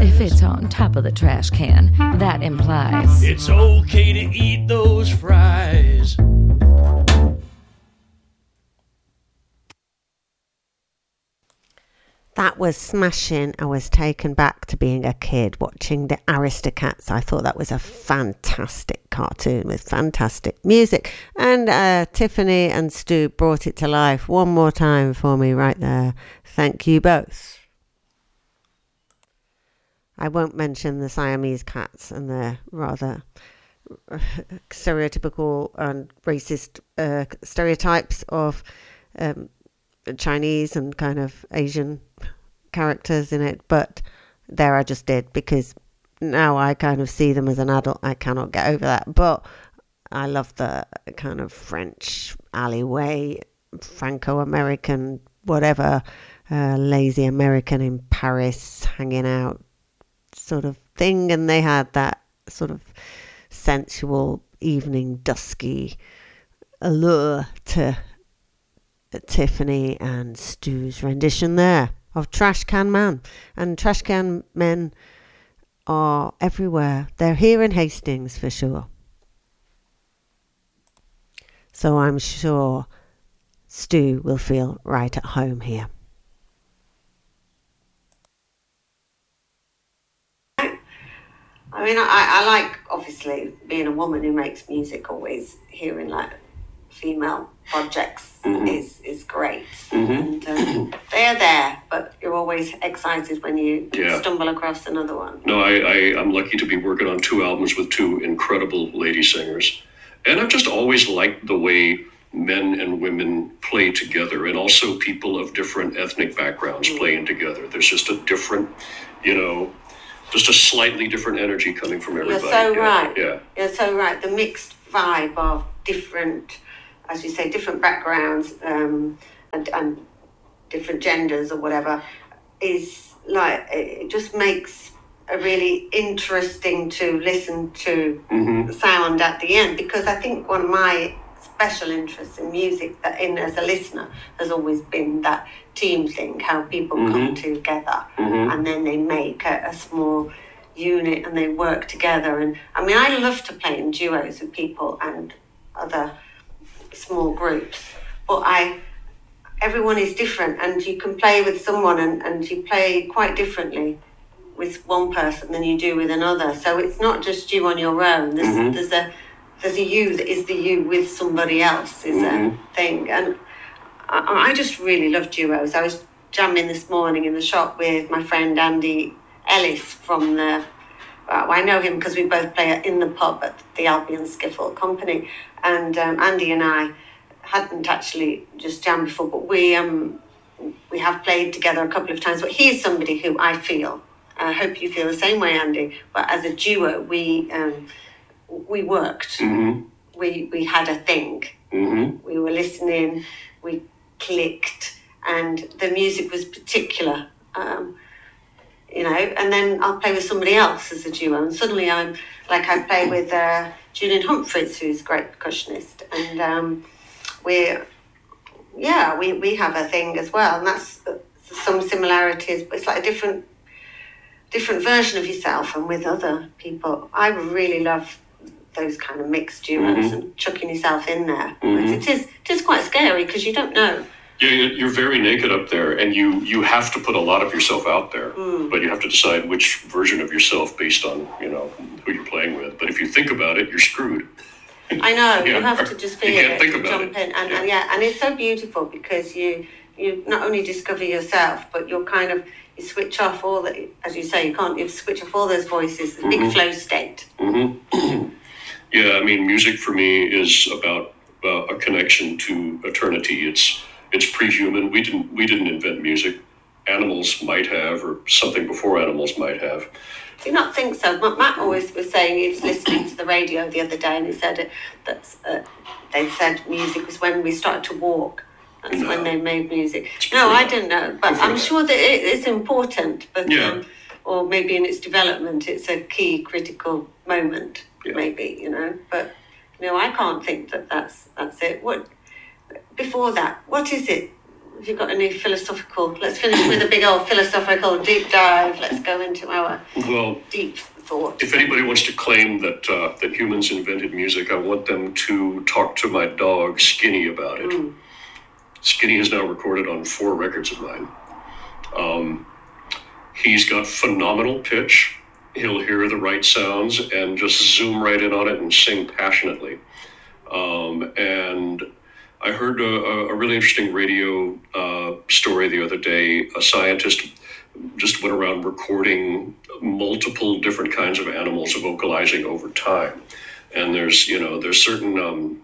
If it's on top of the trash can, that implies it's okay to eat those fries. That was smashing. I was taken back to being a kid watching the Aristocats. I thought that was a fantastic cartoon with fantastic music. And Tiffany and Stu brought it to life one more time for me right there. Thank you both. I won't mention the Siamese cats and their rather stereotypical and racist stereotypes of Chinese and kind of Asian characters in it, but there I just did, because now I kind of see them as an adult. I cannot get over that, but I love the kind of French alleyway, Franco-American, whatever, lazy American in Paris hanging out sort of thing, and they had that sort of sensual evening dusky allure to Tiffany and Stu's rendition there of Trash Can Man. And Trash Can Men are everywhere. They're here in Hastings for sure. So I'm sure Stu will feel right at home here. I mean, I like, obviously, being a woman who makes music, always hearing like female projects is great. And they are there, but you're always excited when you stumble across another one. No, I'm lucky to be working on 2 albums with 2 incredible lady singers. And I've just always liked the way men and women play together, and also people of different ethnic backgrounds playing together. There's just a different, just a slightly different energy coming from everybody. You're so right. Yeah. You're so right. The mixed vibe of different, as you say, different backgrounds and different genders or whatever is like, it just makes a really interesting to listen to sound at the end, because I think one of my special interests in music that in as a listener has always been that team thing, how people come together and then they make a small unit and they work together. And I mean, I love to play in duos with people and other small groups, but everyone is different, and you can play with someone and you play quite differently with one person than you do with another. So it's not just you on your own. There's a you that is the you with somebody else is a thing. And I just really love duos. I was jamming this morning in the shop with my friend Andy Ellis from I know him because we both play in the pub at the Albion Skiffle Company. And Andy and I hadn't actually just jammed before, but we have played together a couple of times. But he's somebody who I feel, I hope you feel the same way, Andy, but as a duo, we worked. We had a thing. We were listening, we clicked, and the music was particular, and then I'll play with somebody else as a duo, and suddenly I play with Julian Humphreys, who's a great percussionist, and we have a thing as well, and that's some similarities, but it's like a different version of yourself and with other people. I really love those kind of mixed duos and chucking yourself in there. But it is quite scary because you don't know. Yeah, you're very naked up there, and you have to put a lot of yourself out there, but you have to decide which version of yourself based on who you're playing with. But if you think about it, you're screwed. I know. You have to just feel it, jump in, and it's so beautiful because you not only discover yourself, but you're kind of, you switch off all the, as you say, you switch off all those voices, the big flow state. Yeah, I mean, music for me is about a connection to eternity. It's pre-human. We didn't invent music. Animals might have, or something before animals might have. Do you not think so? Matt always was saying, he was listening to the radio the other day, and he said that they said music was when we started to walk. That's when they made music. No, I didn't know, but I'm sure that it is important. But or maybe in its development, it's a key critical moment. Maybe but I can't think that that's it. What before that? What is it? Have you got any philosophical? Let's finish with a big old philosophical deep dive. Let's go into our deep thought. If anybody wants to claim that humans invented music, I want them to talk to my dog Skinny about it. Skinny is now recorded on 4 records of mine. He's got phenomenal pitch. He'll hear the right sounds and just zoom right in on it and sing passionately. And I heard a really interesting radio story the other day. A scientist just went around recording multiple different kinds of animals vocalizing over time. And there's certain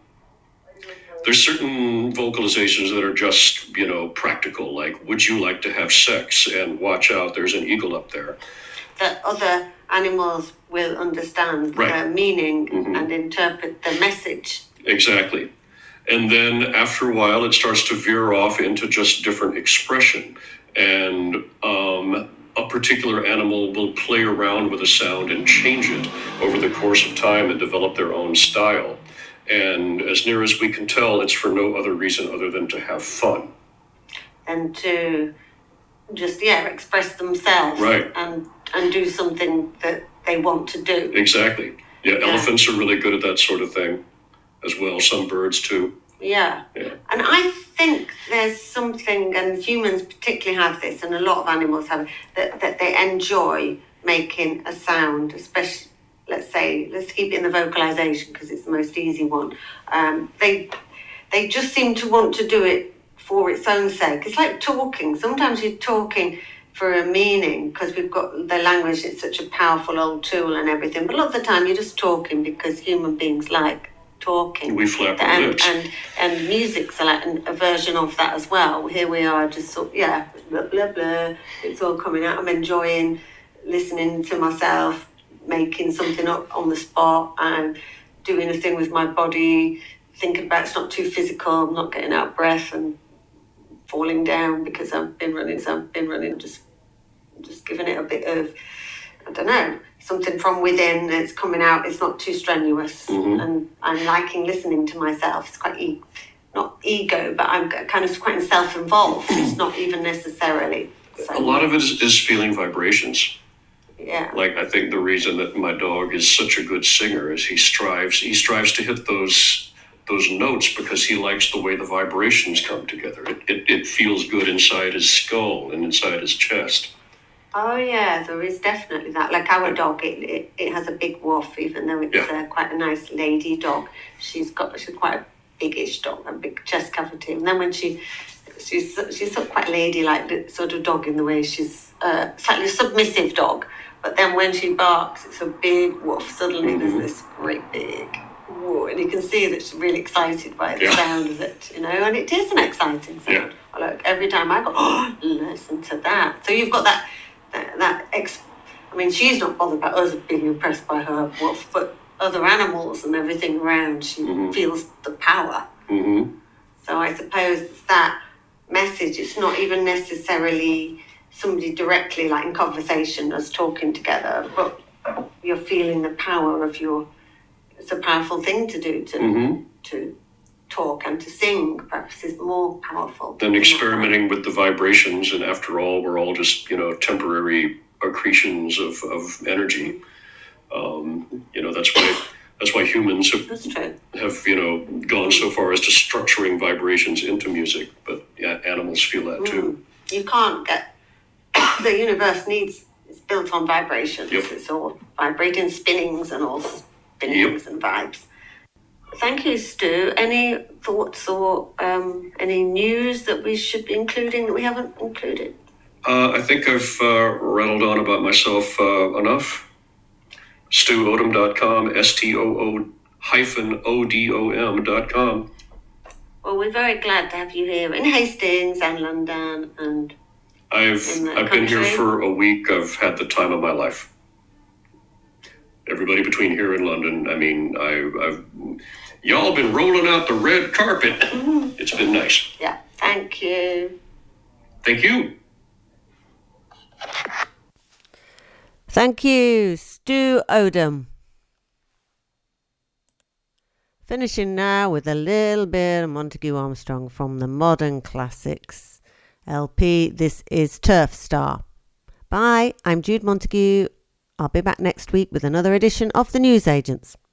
vocalizations that are just, practical, like, would you like to have sex? And watch out, there's an eagle up there. That other animals will understand the meaning and interpret the message. Exactly. And then after a while, it starts to veer off into just different expression. And a particular animal will play around with a sound and change it over the course of time and develop their own style. And as near as we can tell, it's for no other reason other than to have fun. And to just, express themselves. Right. And do something that they want to do. Exactly. Yeah, elephants are really good at that sort of thing as well. Some birds too. Yeah. And I think there's something, and humans particularly have this, and a lot of animals have it, that they enjoy making a sound, especially, let's keep it in the vocalization because it's the most easy one. They just seem to want to do it for its own sake. It's like talking. Sometimes you're talking for a meaning because we've got the language, it's such a powerful old tool and everything. But a lot of the time you're just talking because human beings like talking. We flap our lips. And music's like a version of that as well. Here we are just blah, blah, blah. It's all coming out. I'm enjoying listening to myself, making something up on the spot and doing a thing with my body, thinking about it's not too physical, I'm not getting out of breath and falling down because I've been running, just giving it a bit of, I don't know, something from within that's coming out. It's not too strenuous. And I'm liking listening to myself. It's quite, not ego, but I'm kind of quite self-involved. It's not even necessarily. So. A lot of it is feeling vibrations. Yeah. Like, I think the reason that my dog is such a good singer is he strives to hit those notes because he likes the way the vibrations come together. It feels good inside his skull and inside his chest. Oh yeah, there is definitely that. Like our dog, it has a big woof, even though it's quite a nice lady dog. She's quite a biggish dog, a big chest cavity. And then when she's sort of quite ladylike sort of dog in the way she's slightly submissive dog. But then when she barks, it's a big woof. Suddenly there's this great big woo, and you can see that she's really excited by the sound of it, and it is an exciting sound. Yeah. Like every time I go, listen to that. So you've got that I mean, she's not bothered about us being impressed by her woof, but other animals and everything around, she feels the power. So I suppose it's that message. It's not even necessarily somebody directly, like in conversation, us talking together, but you're feeling the power of it's a powerful thing to do, to talk and to sing. Perhaps is more powerful than experimenting with the vibrations. And after all, we're all just temporary accretions of energy. That's why humans have gone so far as to structuring vibrations into music. But animals feel that too. You can't get the universe it's built on vibrations. Yep. It's all vibrating spinnings and all spinnings and vibes. Thank you, Stu. Any thoughts or any news that we should be including that we haven't included? I think I've rattled on about myself enough. StuOdom.com, STOO-ODOM.com. Well, we're very glad to have you here in Hastings and London and I've been here for a week. I've had the time of my life. Everybody between here and London. I mean, y'all been rolling out the red carpet. It's been nice. Yeah, thank you. Thank you. Thank you, Stu Odom. Finishing now with a little bit of Montague Armstrong from the modern classics. LP. This is Turf Star. Bye, I'm Jude Montague. I'll be back next week with another edition of The Newsagents.